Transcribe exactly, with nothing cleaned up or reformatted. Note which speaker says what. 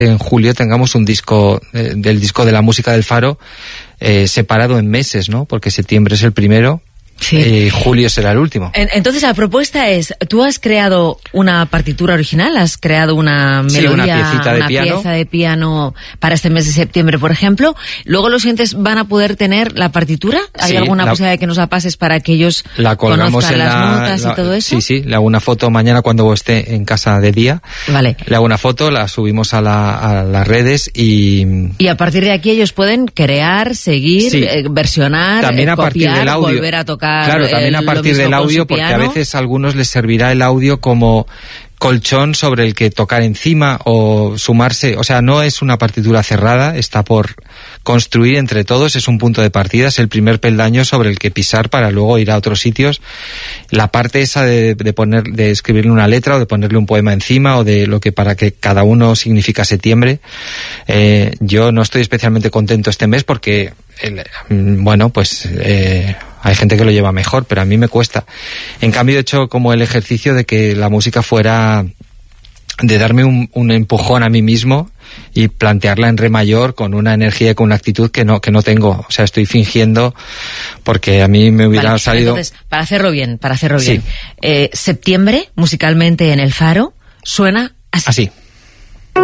Speaker 1: en julio tengamos un disco, eh, del disco de la música del Faro, eh, separado en meses, ¿no? Porque septiembre es el primero. Sí. Y julio será el último.
Speaker 2: Entonces la propuesta es, tú has creado una partitura original, has creado una melodía,
Speaker 1: sí, una piecita de
Speaker 2: una
Speaker 1: piano.
Speaker 2: pieza de piano para este mes de septiembre, por ejemplo. Luego los oyentes van a poder tener la partitura. ¿Hay
Speaker 1: sí,
Speaker 2: alguna
Speaker 1: la,
Speaker 2: posibilidad de que nos la pases para que ellos
Speaker 1: la
Speaker 2: conozcan
Speaker 1: en
Speaker 2: las
Speaker 1: la,
Speaker 2: notas
Speaker 1: la,
Speaker 2: y todo eso?
Speaker 1: Sí, sí, le hago una foto mañana cuando esté en casa de día.
Speaker 2: Vale.
Speaker 1: Le hago una foto, la subimos a, la, a las redes y...
Speaker 2: Y a partir de aquí ellos pueden crear, seguir,
Speaker 1: sí.
Speaker 2: eh, versionar,
Speaker 1: también
Speaker 2: eh,
Speaker 1: a partir
Speaker 2: copiar,
Speaker 1: del audio.
Speaker 2: volver a tocar.
Speaker 1: Claro, también a
Speaker 2: el,
Speaker 1: partir del audio, porque a veces a algunos les servirá el audio como colchón sobre el que tocar encima o sumarse. O sea, no es una partitura cerrada, está por construir entre todos, es un punto de partida, es el primer peldaño sobre el que pisar para luego ir a otros sitios. La parte esa de, de poner, de escribirle una letra o de ponerle un poema encima o de lo que para que cada uno significa septiembre, eh, yo no estoy especialmente contento este mes porque, el, bueno, pues... Eh, hay gente que lo lleva mejor, pero a mí me cuesta. En cambio, he hecho como el ejercicio de que la música fuera, de darme un, un empujón a mí mismo y plantearla en re mayor con una energía y con una actitud que no que no tengo. O sea, estoy fingiendo porque a mí me hubiera
Speaker 2: vale,
Speaker 1: salido...
Speaker 2: Entonces, para hacerlo bien, para hacerlo
Speaker 1: sí.
Speaker 2: bien. Eh, septiembre, musicalmente en el Faro, suena así.
Speaker 1: Así.